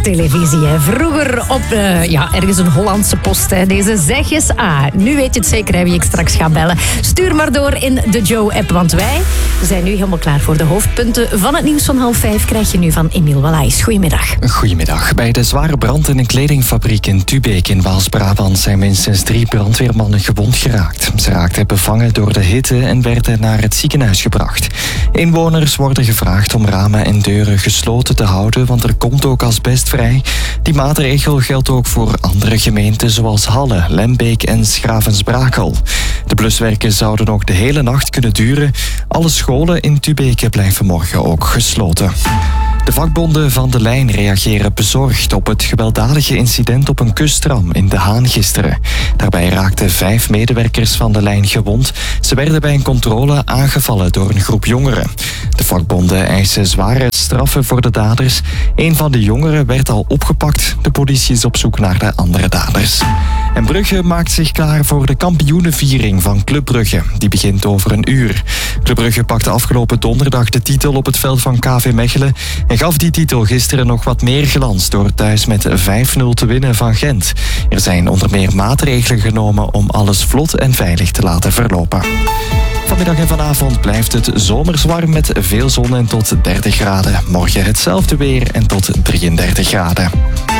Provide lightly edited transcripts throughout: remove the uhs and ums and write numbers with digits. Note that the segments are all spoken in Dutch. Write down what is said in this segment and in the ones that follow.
televisie. Hè. Vroeger op ergens een Hollandse post. Hè. Deze zegjes. Nu weet je het zeker hè, wie ik straks ga bellen. Stuur maar door in de Joe-app, want wij zijn nu helemaal klaar voor de hoofdpunten van het nieuws van 4:30 krijg je nu van Emiel Wallaes. Goedemiddag. Goedemiddag. Bij de zware brand in een kledingfabriek in Tubeek in Waals-Brabant zijn minstens 3 brandweermannen gewond geraakt. Ze raakten bevangen door de hitte en werden naar het ziekenhuis gebracht. Inwoners worden gevraagd om ramen en deuren gesloten te houden, want er komt ook asbest vrij. Die maatregel geldt ook voor andere gemeenten zoals Halle, Lembeek en Schravensbrakel. De bluswerken zouden ook de hele nacht kunnen duren. Alle scholen in Tubeek blijven morgen ook gesloten. De vakbonden van de lijn reageren bezorgd op het gewelddadige incident op een kusttram in De Haan gisteren. Daarbij raakten 5 medewerkers van de lijn gewond. Ze werden bij een controle aangevallen door een groep jongeren. De vakbonden eisen zware straffen voor de daders. Een van de jongeren werd al opgepakt. De politie is op zoek naar de andere daders. En Brugge maakt zich klaar voor de kampioenenviering van Club Brugge. Die begint over een uur. Club Brugge pakte afgelopen donderdag de titel op het veld van KV Mechelen en gaf die titel gisteren nog wat meer glans door thuis met 5-0 te winnen van Gent. Er zijn onder meer maatregelen genomen om alles vlot en veilig te laten verlopen. Vanmiddag en vanavond blijft het zomers warm met veel zon en tot 30 graden. Morgen hetzelfde weer en tot 33 graden.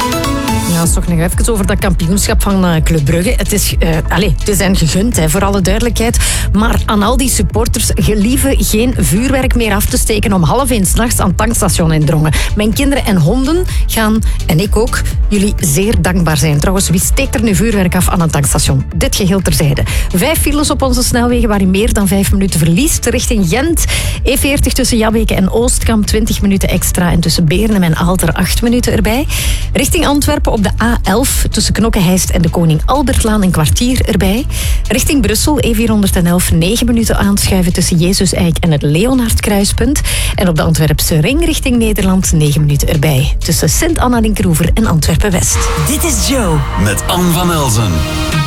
Ja, het is toch nog even over dat kampioenschap van Club Brugge. Het is hen gegund, hè, voor alle duidelijkheid. Maar aan al die supporters gelieven geen vuurwerk meer af te steken om 1:30 s'nachts aan het tankstation in Drongen. Mijn kinderen en honden gaan, en ik ook, jullie zeer dankbaar zijn. Trouwens, wie steekt er nu vuurwerk af aan een tankstation? Dit geheel terzijde. 5 files op onze snelwegen waar je meer dan 5 minuten verliest. Richting Gent, E40 tussen Jabbeke en Oostkamp 20 minuten extra. En tussen Beernem en Aalter 8 minuten erbij. Richting Antwerpen op de A11 tussen Knokke-Heist en de Koning Albertlaan een kwartier erbij. Richting Brussel E411 9 minuten aanschuiven tussen Jezus-Eik en het Leonhardkruispunt. En op de Antwerpse ring richting Nederland 9 minuten erbij. Tussen Sint-Anna-Linkeroever en Antwerpen-West. Dit is Joe. Met Anne van Elzen.